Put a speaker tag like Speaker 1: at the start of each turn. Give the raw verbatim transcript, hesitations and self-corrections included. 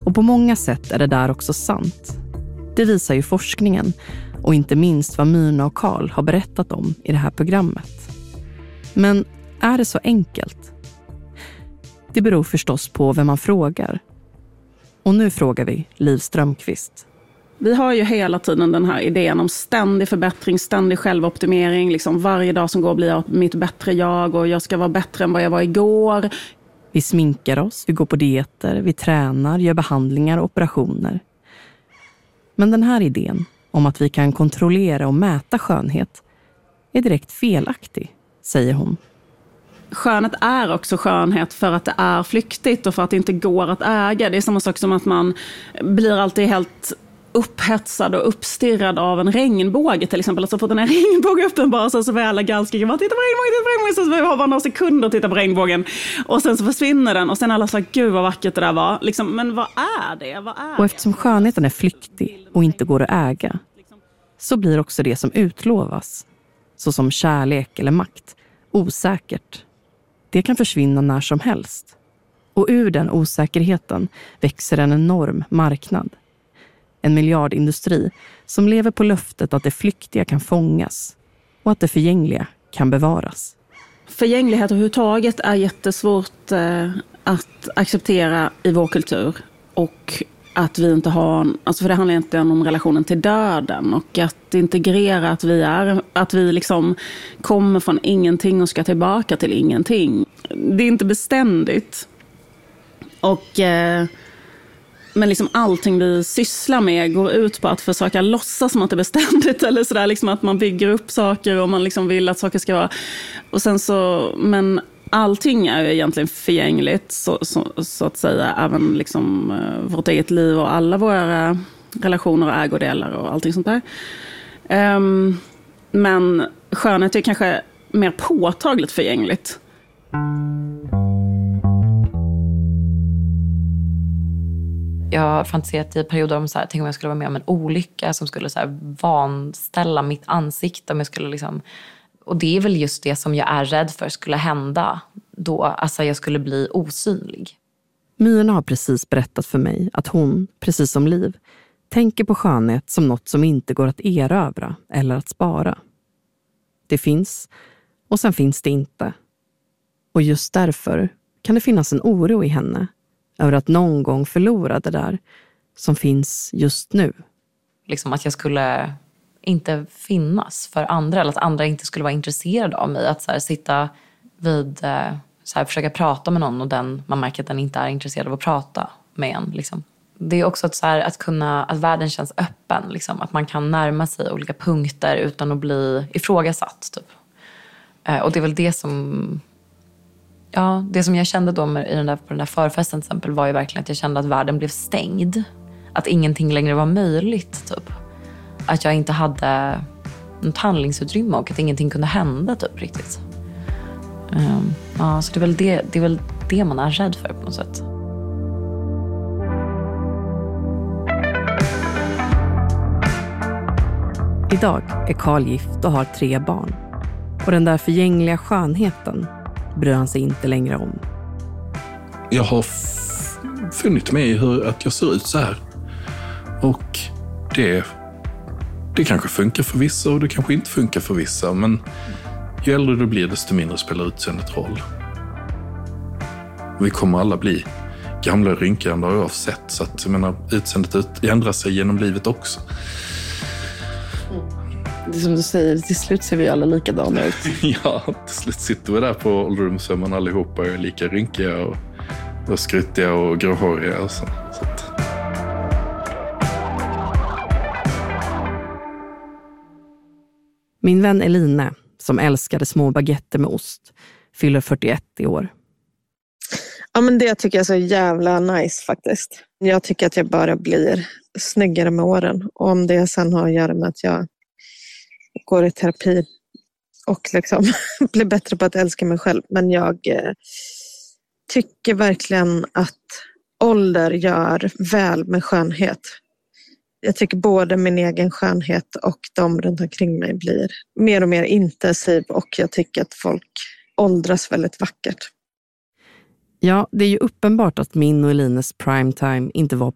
Speaker 1: Och på många sätt är det där också sant. Det visar ju forskningen och inte minst vad Myrna och Karl har berättat om i det här programmet. Men är det så enkelt? Det beror förstås på vem man frågar. Och nu frågar vi Liv Strömquist.
Speaker 2: Vi har ju hela tiden den här idén om ständig förbättring, ständig självoptimering. Liksom varje dag som går blir jag mitt bättre jag och jag ska vara bättre än vad jag var igår.
Speaker 1: Vi sminkar oss, vi går på dieter, vi tränar, gör behandlingar och operationer. Men den här idén om att vi kan kontrollera och mäta skönhet är direkt felaktig, säger hon.
Speaker 2: Skönhet är också skönhet för att det är flyktigt och för att det inte går att äga. Det är samma sak som att man blir alltid helt upphetsad och uppstirrad av en regnbåge till exempel. Så får den här regnbågen uppenbara sig så får alla galskiga bara titta på regnbågen, titta på regnbågen. Så får vi ha bara några sekunder och titta på regnbågen. Och sen så försvinner den och sen alla sa gud vad vackert det där var. Liksom, men vad är det? Vad är
Speaker 1: och eftersom skönheten är flyktig och inte går att äga så blir också det som utlovas, såsom kärlek eller makt, osäkert. Det kan försvinna när som helst. Och ur den osäkerheten växer en enorm marknad. En miljardindustri som lever på löftet att det flyktiga kan fångas och att det förgängliga kan bevaras.
Speaker 2: Förgänglighet överhuvudtaget är jättesvårt eh, att acceptera i vår kultur. Och att vi inte har, alltså för det handlar egentligen om relationen till döden. Och att integrera att vi är, att vi liksom kommer från ingenting och ska tillbaka till ingenting. Det är inte beständigt. Och... Eh, Men liksom allting vi sysslar med går ut på att försöka låtsas som att det är beständigt. Eller sådär, liksom att man bygger upp saker och man liksom vill att saker ska vara... Och sen så, men allting är ju egentligen förgängligt, så, så, så att säga. Även liksom uh, vårt eget liv och alla våra relationer och ägodelar och allting sånt där. Um, men skönhet är kanske mer påtagligt förgängligt.
Speaker 3: Jag har fantiserat i perioder om så här, tänk om jag skulle vara med om en olycka som skulle så här vanställa mitt ansikte. Om jag skulle liksom, och det är väl just det som jag är rädd för skulle hända då. Alltså jag skulle bli osynlig.
Speaker 1: Myrna har precis berättat för mig att hon, precis som Liv, tänker på skönhet som något som inte går att erövra eller att spara. Det finns, och sen finns det inte. Och just därför kan det finnas en oro i henne över att någon gång förlora det där som finns just nu.
Speaker 3: Liksom att jag skulle inte finnas för andra. Eller att andra inte skulle vara intresserade av mig. Att så här, sitta vid, så här, försöka prata med någon och den, man märker att den inte är intresserad av att prata med en. Liksom. Det är också att, så här, att, kunna, att världen känns öppen. Liksom. Att man kan närma sig olika punkter utan att bli ifrågasatt. Typ. Och det är väl det som... Ja, det som jag kände då med, i den där, på den där förfesten till exempel var ju verkligen att jag kände att världen blev stängd. Att ingenting längre var möjligt, typ. Att jag inte hade något handlingsutrymme och att ingenting kunde hända, typ, riktigt. Um, ja, så det är, väl det, det är väl det man är rädd för på något sätt.
Speaker 1: Idag är Karl gift och har tre barn. Och den där förgängliga skönheten bryr han sig inte längre om.
Speaker 4: Jag har f- funnit mig i hur att jag ser ut så här. Och det, det kanske funkar för vissa och det kanske inte funkar för vissa. Men ju äldre du blir desto mindre spelar utseendet roll. Vi kommer alla bli gamla och rynkande har jag sett. Så att jag menar, utseendet ut, ändrar sig genom livet också.
Speaker 5: Det är som du säger, till slut ser vi alla likadana ut.
Speaker 4: Ja, till slut sitter vi där på ålderdomshemmen allihopa och är lika rynkiga och, och skrytiga och gråhåriga. Och så. Så att...
Speaker 1: Min vän Eline, som älskade små baguetter med ost, fyller fyrtioett i år.
Speaker 5: Ja, men det tycker jag är så jävla nice faktiskt. Jag tycker att jag bara blir snyggare med åren. Och om det sen har att göra med att jag går i terapi och liksom blir bättre på att älska mig själv. Men jag eh, tycker verkligen att ålder gör väl med skönhet. Jag tycker både min egen skönhet och de runt omkring mig blir mer och mer intensiv och jag tycker att folk åldras väldigt vackert.
Speaker 1: Ja, det är ju uppenbart att min och Elines primetime inte var